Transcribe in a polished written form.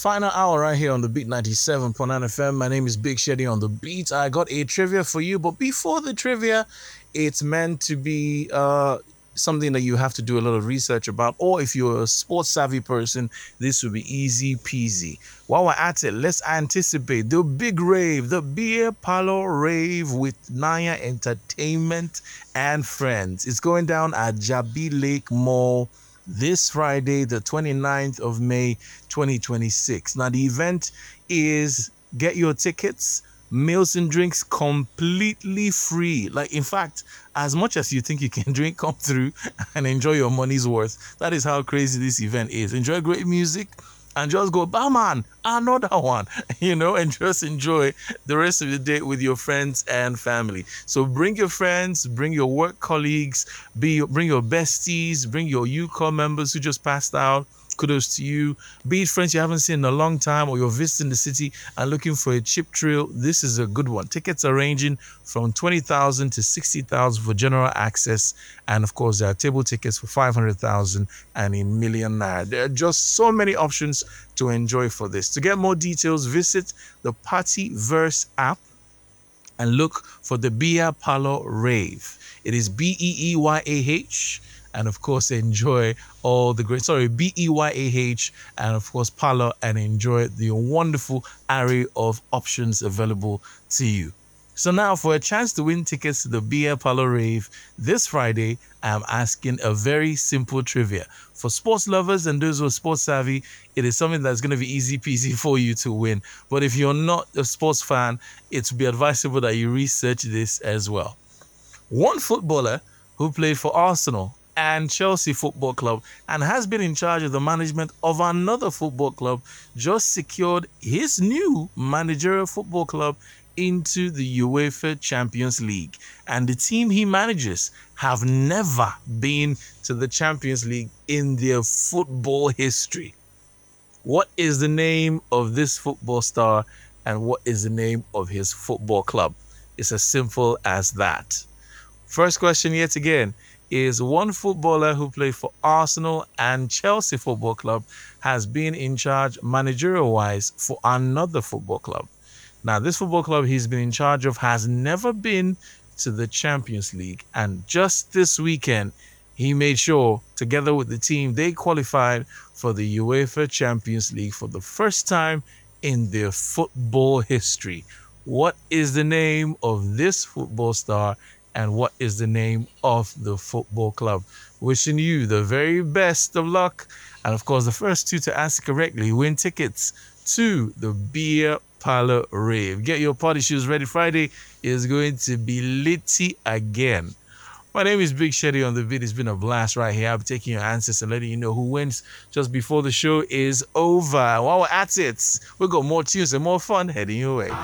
Final hour right here on the Beat 97.9 FM. My name is Big Sheddy on the Beat. I got a trivia for you, but before the trivia, it's meant to be something that you have to do a lot of research about, or if you're a sports savvy person, this will be easy peasy. While we're at it, let's anticipate the big rave, the beer parlor rave with Naya Entertainment and friends. It's going down at Jabi Lake Mall this Friday, the 29th of May, 2026. Now, the event is get your tickets, meals and drinks completely free. Like, in fact, as much as you think you can drink, come through and enjoy your money's worth. That is how crazy this event is. Enjoy great music and just go, man, another one, and just enjoy the rest of the day with your friends and family. So bring your friends, bring your work colleagues, bring your besties, bring your UCO members who just passed out. Kudos to you. Be it friends you haven't seen in a long time, or you're visiting the city and looking for a cheap thrill, this is a good one. Tickets are ranging from 20,000 to 60,000 for general access. And of course, there are table tickets for 500,000 and a million naira. There are just so many options to enjoy for this. To get more details, visit the Partyverse app and look for the Beer Parlor Rave. It is BEEYAH. And of course, enjoy all the great, BEYAH, and of course, Parlor, and enjoy the wonderful array of options available to you. So now, for a chance to win tickets to the Beer Parlor Rave this Friday, I'm asking a very simple trivia. For sports lovers and those who are sports savvy, it is something that's going to be easy peasy for you to win. But if you're not a sports fan, it would be advisable that you research this as well. One footballer who played for Arsenal and Chelsea Football Club and has been in charge of the management of another football club just secured his new managerial football club into the UEFA Champions League. And the team he manages have never been to the Champions League in their football history. What is the name of this football star, and what is the name of his football club? It's as simple as that. First question yet again is, one footballer who played for Arsenal and Chelsea Football Club has been in charge managerial-wise for another football club. Now, this football club he's been in charge of has never been to the Champions League. And just this weekend, he made sure, together with the team, they qualified for the UEFA Champions League for the first time in their football history. What is the name of this football star, and what is the name of the football club? Wishing you the very best of luck. And of course, the first two to answer correctly win tickets to the Beer Parlor Rave. Get your party shoes ready. Friday is going to be litty again. My name is Big Sheddy on the Beat. It's been a blast right here. I'm taking your answers and letting you know who wins just before the show is over. While we're at it, we've got more tunes and more fun heading your way.